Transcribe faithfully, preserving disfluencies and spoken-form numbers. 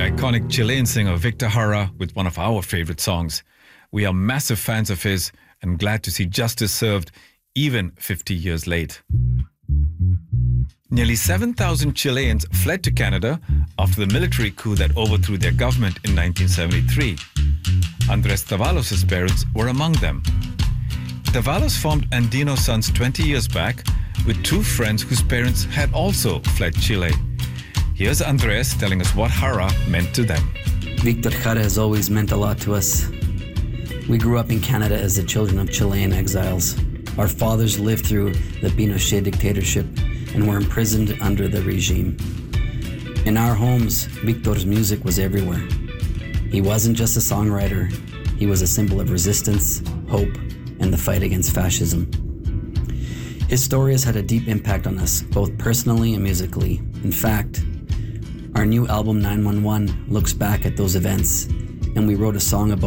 iconic Chilean singer Victor Jara with one of our favorite songs. We are massive fans of his and glad to see justice served even fifty years late. Nearly seven thousand Chileans fled to Canada after the military coup that overthrew their government in nineteen seventy-three. Andrés Tavalos' parents were among them. Tavalos formed Andino Sons twenty years back with two friends whose parents had also fled Chile. Here's Andrés telling us what Jara meant to them. Victor Jara has always meant a lot to us. We grew up in Canada as the children of Chilean exiles. Our fathers lived through the Pinochet dictatorship and were imprisoned under the regime. In our homes, Victor's music was everywhere. He wasn't just a songwriter, he was a symbol of resistance, hope, and the fight against fascism. His story has had a deep impact on us, both personally and musically. In fact, our new album nine one one looks back at those events, and we wrote a song about